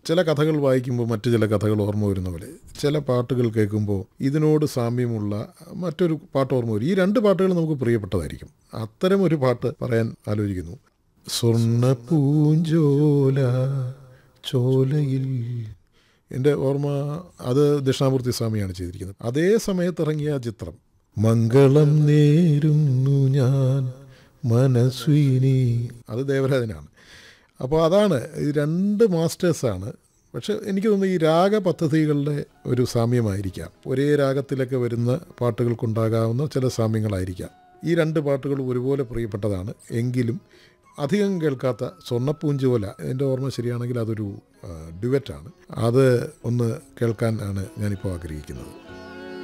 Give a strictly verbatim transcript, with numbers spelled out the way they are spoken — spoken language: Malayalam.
ചില കഥകൾ വായിക്കുമ്പോൾ മറ്റു ചില കഥകൾ ഓർമ്മ വരുന്ന പോലെ ചില പാട്ടുകൾ കേൾക്കുമ്പോൾ ഇതിനോട് സാമ്യമുള്ള മറ്റൊരു പാട്ട് ഓർമ്മ വരും. ഈ രണ്ട് പാട്ടുകൾ നമുക്ക് പ്രിയപ്പെട്ടതായിരിക്കും. അത്തരം ഒരു പാട്ട് പറയാൻ ആലോചിക്കുന്നു. സ്വർണ്ണ പൂഞ്ചോല ചോലയിൽ, എൻ്റെ ഓർമ്മ അത് ദക്ഷിണാമൂർത്തി സ്വാമിയാണ് ചെയ്തിരിക്കുന്നത്. അതേ സമയത്ത് ഇറങ്ങിയ ചിത്രം മംഗളം നേരുന്നു ഞാൻ മനസ്വിനി, അത് ദേവരാജനാണ്. അപ്പോൾ അതാണ്, ഈ രണ്ട് മാസ്റ്റേഴ്സാണ്. പക്ഷെ എനിക്ക് തോന്നുന്നു ഈ രാഗപദ്ധതികളുടെ ഒരു സാമ്യമായിരിക്കാം. ഒരേ രാഗത്തിലൊക്കെ വരുന്ന പാട്ടുകൾക്കുണ്ടാകാവുന്ന ചില സാമ്യങ്ങളായിരിക്കാം. ഈ രണ്ട് പാട്ടുകളും ഒരുപോലെ പ്രിയപ്പെട്ടതാണ്. എങ്കിലും അധികം കേൾക്കാത്ത സ്വർണ്ണപ്പൂഞ്ചോല, എൻ്റെ ഓർമ്മ ശരിയാണെങ്കിൽ അതൊരു ഡ്യുവറ്റാണ്. അത് ഒന്ന് കേൾക്കാൻ ആണ് ഞാനിപ്പോൾ ആഗ്രഹിക്കുന്നത്.